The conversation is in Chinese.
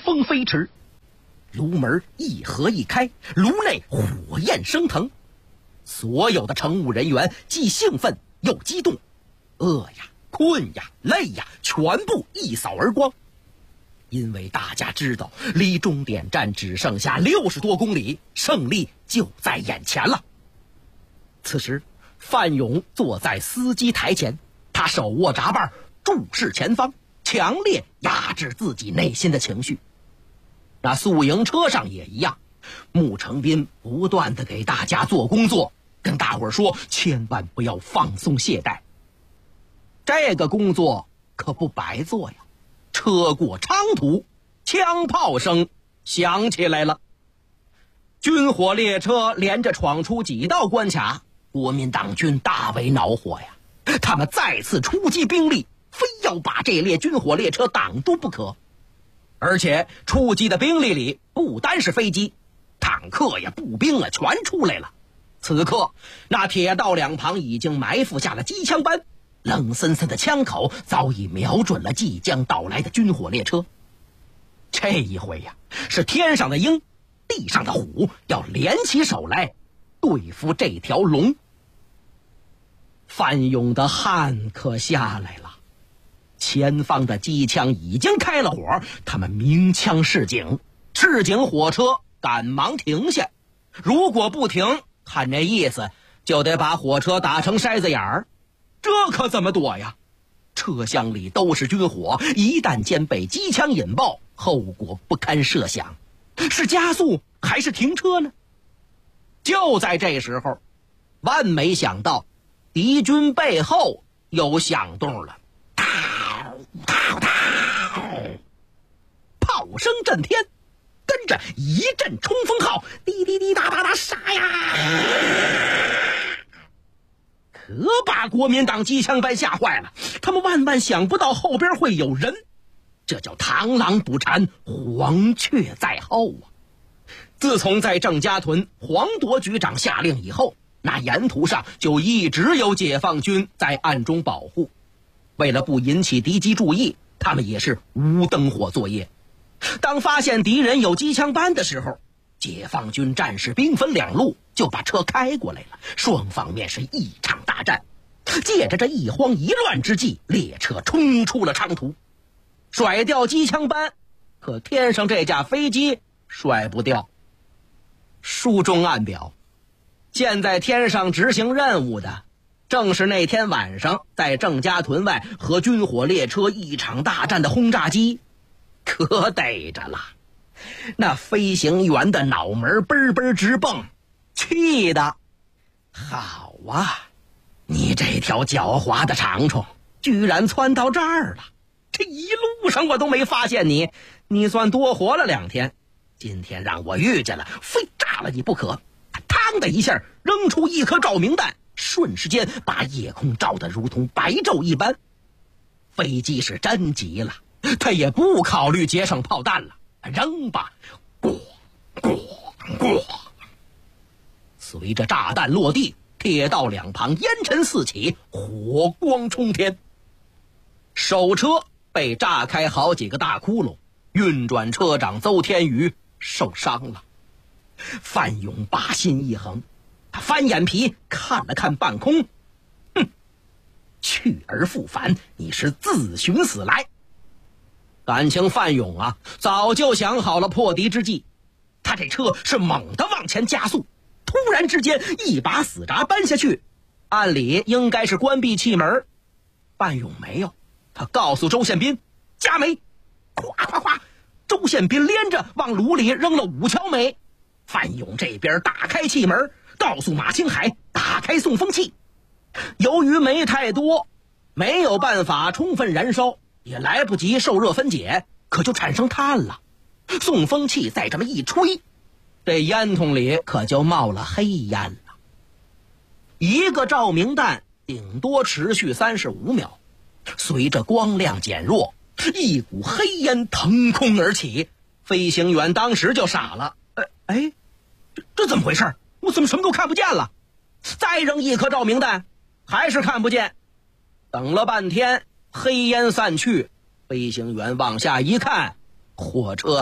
风飞驰。炉门一合一开，炉内火焰升腾，所有的乘务人员既兴奋又激动，饿呀、困呀、累呀，全部一扫而光。因为大家知道离终点站只剩下60多公里，胜利就在眼前了。此时范勇坐在司机台前，他手握闸把，注视前方，强烈压制自己内心的情绪。那宿营车上也一样，穆成斌不断地给大家做工作，跟大伙儿说千万不要放松懈怠。这个工作可不白做呀。车过昌途，枪炮声响起来了。军火列车连着闯出几道关卡，国民党军大为恼火呀。他们再次出击兵力，非要把这列军火列车挡住不可。而且出击的兵力里不单是飞机，坦克呀、步兵啊全出来了。此刻那铁道两旁已经埋伏下了机枪班，冷森森的枪口早已瞄准了即将到来的军火列车。这一回呀，是天上的鹰，地上的虎，要联起手来对付这条龙。范勇的汗可下来了，前方的机枪已经开了火，他们鸣枪示警，示警火车赶忙停下。如果不停，看这意思就得把火车打成筛子眼儿，这可怎么躲呀？车厢里都是军火，一旦间被机枪引爆，后果不堪设想。是加速还是停车呢？就在这时候，万没想到敌军背后有响动了，炮声震天，跟着一阵冲锋号，滴滴滴答答答，杀呀！可把国民党机枪班吓坏了，他们万万想不到后边会有人，这叫螳螂捕蝉，黄雀在后啊！自从在郑家屯黄铎局长下令以后，那沿途上就一直有解放军在暗中保护。为了不引起敌机注意，他们也是无灯火作业。当发现敌人有机枪班的时候，解放军战士兵分两路，就把车开过来了，双方面是一场大战。借着这一慌一乱之际，列车冲出了长途，甩掉机枪班，可天上这架飞机甩不掉。书中暗表，现在天上执行任务的正是那天晚上在郑家屯外和军火列车一场大战的轰炸机，可逮着了。那飞行员的脑门嘣嘣直蹦，气的好啊，你这条狡猾的长虫居然窜到这儿了，这一路上我都没发现你，你算多活了2天，今天让我遇见了，非炸了你不可。嘡的一下扔出一颗照明弹，瞬时间把夜空照得如同白昼一般。飞机是真急了，他也不考虑节省炮弹了，扔吧，咣咣咣！随着炸弹落地，铁道两旁烟尘四起，火光冲天。首车被炸开好几个大窟窿，运转车长邹天宇受伤了。范勇把心一横，他翻眼皮看了看半空，去而复返，你是自寻死来。感情范勇啊，早就想好了破敌之计。他这车是猛地往前加速，突然之间一把死闸扳下去，按理应该是关闭气门，范勇没有，他告诉周宪斌加煤，咵咵咵，周宪斌连着往炉里扔了5锹煤。范勇这边打开气门，告诉马青海打开送风器。由于煤太多，没有办法充分燃烧，也来不及受热分解，可就产生碳了。送风器再这么一吹，这烟囱里可就冒了黑烟了。一个照明弹顶多持续35秒，随着光亮减弱，一股黑烟腾空而起，飞行员当时就傻了，这怎么回事？我怎么什么都看不见了？再扔一颗照明弹，还是看不见。等了半天，黑烟散去，飞行员往下一看，火车